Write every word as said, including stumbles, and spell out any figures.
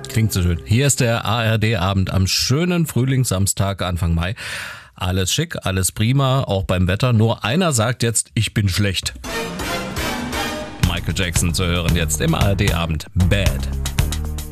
Klingt so schön. Hier ist der A R D-Abend am schönen Frühlingssamstag Anfang Mai. Alles schick, alles prima, auch beim Wetter. Nur einer sagt jetzt, ich bin schlecht. Michael Jackson zu hören jetzt im A R D-Abend. Bad.